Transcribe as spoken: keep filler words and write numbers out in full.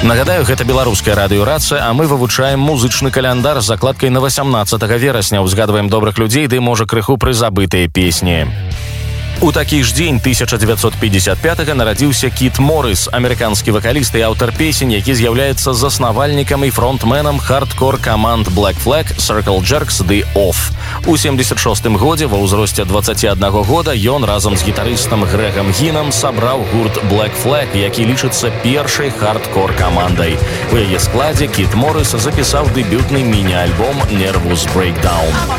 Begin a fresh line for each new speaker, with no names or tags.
Нагадаю, гэта беларуская радыёрацыя, а мы вывучаем музычны каляндар з закладкай на васямнаццатага верасня. Узгадваем добрых людзей, ды можа крыху прызабытыя песні. У такі ж дзень тысяча дзевяцьсот пятьдесят пятага нарадзіўся Кіт Моррис, амерыканскі вакаліст і аўтар песень, які з'яўляецца заснавальнікам і фронтменам хардкор каманд Black Flag, Circle Jerks ды Off. У семьдесят шостым годзе ва ўзросце дваццаці аднаго года ён разам з гітарыстам Грэгам Гінам сабраў гурт Black Flag, які лічыцца першай хардкор камандай. У яе складзе Кіт Моррис запісаў дэбютны міні-альбом Nervous Breakdown.